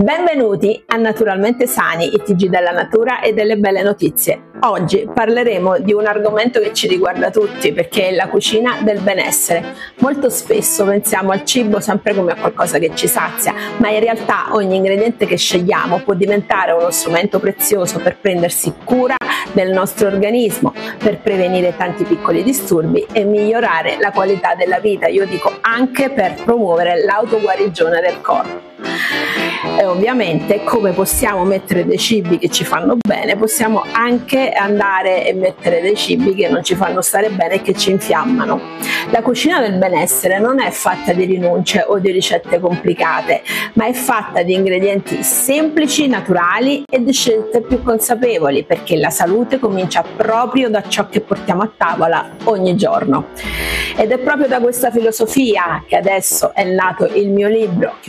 Benvenuti a Naturalmente Sani, il TG della natura e delle belle notizie. Oggi parleremo di un argomento che ci riguarda tutti perché è la cucina del benessere. Molto spesso pensiamo al cibo sempre come a qualcosa che ci sazia, ma in realtà ogni ingrediente che scegliamo può diventare uno strumento prezioso per prendersi cura del nostro organismo, per prevenire tanti piccoli disturbi e migliorare la qualità della vita. Io dico anche per promuovere l'autoguarigione del corpo. E ovviamente, come possiamo mettere dei cibi che ci fanno bene, possiamo anche andare e mettere dei cibi che non ci fanno stare bene e che ci infiammano. La cucina del benessere non è fatta di rinunce o di ricette complicate, ma è fatta di ingredienti semplici, naturali e di scelte più consapevoli, perché la salute comincia proprio da ciò che portiamo a tavola ogni giorno. Ed è proprio da questa filosofia che adesso è nato il mio libro, che